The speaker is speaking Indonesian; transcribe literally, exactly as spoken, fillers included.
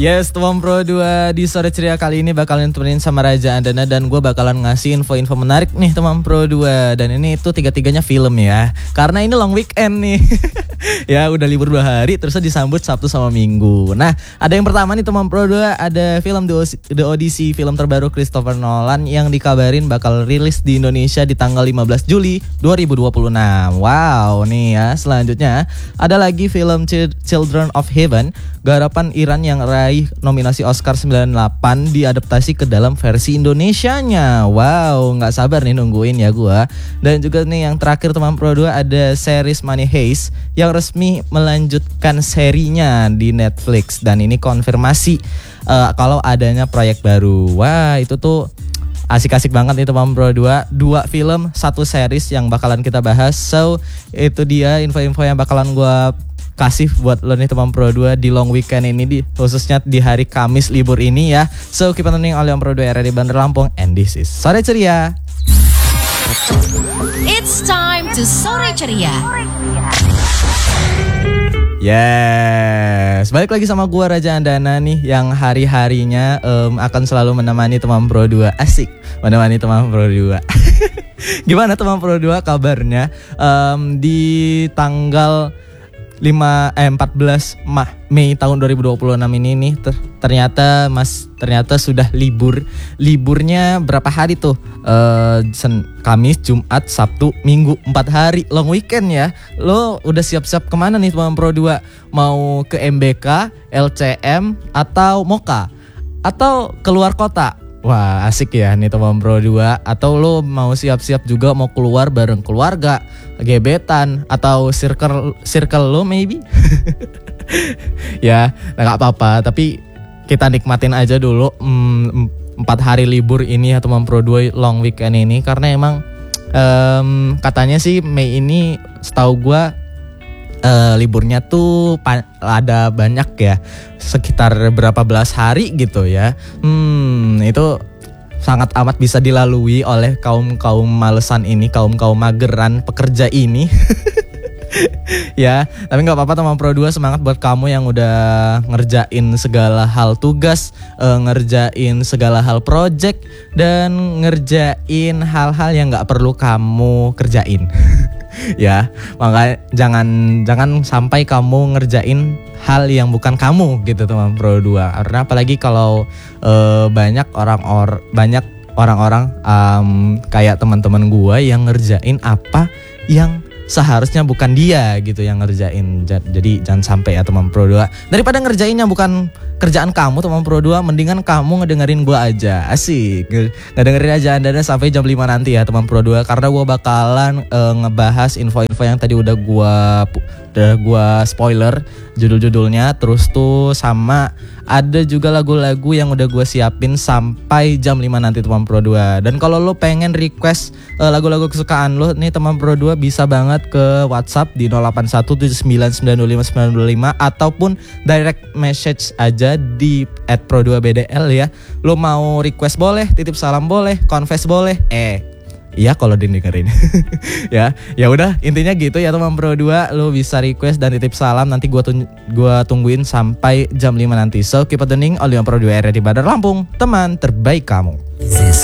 Yes, teman Pro dua di sore ceria kali ini bakalan temenin sama Raja Andana dan gue bakalan ngasih info-info menarik nih teman Pro dua. Dan ini itu tiga-tiganya film ya, karena ini long weekend nih. Ya udah libur dua hari terusnya disambut Sabtu sama Minggu. Nah ada yang pertama nih teman Pro dua, ada film The Odyssey, film terbaru Christopher Nolan yang dikabarin bakal rilis di Indonesia di tanggal lima belas Juli dua ribu dua puluh enam. Wow nih ya. Selanjutnya ada lagi film Children of Heaven, garapan Iran yang raih nominasi Oscar sembilan puluh delapan diadaptasi ke dalam versi Indonesianya. Wow, nggak sabar nih nungguin ya gua. Dan juga nih yang terakhir teman Pro dua, ada series Money Heist yang resmi melanjutkan serinya di Netflix dan ini konfirmasi uh, kalau adanya proyek baru. Wah, itu tuh asik-asik banget nih teman Pro dua. Dua film, satu series yang bakalan kita bahas. So, itu dia info-info yang bakalan gua kasih buat lo nih teman Pro dua di long weekend ini, di khususnya di hari Kamis libur ini ya. So keep on tuning all Pro dua R R di Bandar Lampung, and this is Sore Ceria. It's time to Sore Ceria. Yes, balik lagi sama gua Raja Andana nih yang hari-harinya um, akan selalu menemani teman Pro dua. Asik, menemani teman Pro dua. Gimana teman Pro dua kabarnya? Um, di tanggal lima eh empat belas Mei tahun dua ribu dua puluh enam ini nih ter, ternyata Mas ternyata sudah libur. Liburnya berapa hari tuh? Uh, sen, Kamis, Jumat, Sabtu, Minggu, empat hari long weekend ya. Lo udah siap-siap kemana nih teman Pro dua? Mau ke M B K, L C M atau Moka? Atau keluar kota? Wah asik ya nih teman Pro dua. Atau lo mau siap-siap juga mau keluar bareng keluarga, gebetan, atau circle circle lo maybe. Ya nggak apa-apa, tapi kita nikmatin aja dulu mm, empat hari libur ini ya teman Pro dua, long weekend ini. Karena emang um, katanya sih Mei ini setahu gue Uh, liburnya tuh pa- ada banyak ya, sekitar berapa belas hari gitu ya. Hmm, itu sangat amat bisa dilalui oleh kaum-kaum malesan ini, kaum-kaum mageran pekerja ini. Ya, tapi nggak apa-apa teman Pro dua, semangat buat kamu yang udah ngerjain segala hal tugas, uh, ngerjain segala hal project, dan ngerjain hal-hal yang nggak perlu kamu kerjain. Ya, makanya jangan jangan sampai kamu ngerjain hal yang bukan kamu gitu teman Pro dua. Karena apalagi kalau uh, banyak orang-orang banyak orang-orang um, kayak teman-teman gua yang ngerjain apa yang seharusnya bukan dia gitu yang ngerjain. Jadi jangan sampai ya teman Pro dua. Daripada ngerjain yang bukan kerjaan kamu teman Pro dua, mendingan kamu ngedengerin gua aja. Asik. Ngedengerin aja Anda sampai jam lima nanti ya teman Pro dua, karena gua bakalan uh, ngebahas info-info yang tadi udah gua udah gua spoiler judul-judulnya, terus tuh sama ada juga lagu-lagu yang udah gua siapin sampai jam lima nanti teman Pro dua. Dan kalau lo pengen request uh, lagu-lagu kesukaan lo nih teman Pro dua, bisa banget ke WhatsApp di nol delapan satu tujuh sembilan sembilan dua lima sembilan dua lima ataupun direct message aja di at pro dua b d l ya. Lo mau request boleh, titip salam boleh, confess boleh. Eh, iya kalau didengerin. Ya, ya udah intinya gitu ya teman Pro dua, lo bisa request dan titip salam, nanti gua tun- gua tungguin sampai jam lima nanti. So keep on tuning all Pro dua R R di Bandar Lampung, teman terbaik kamu.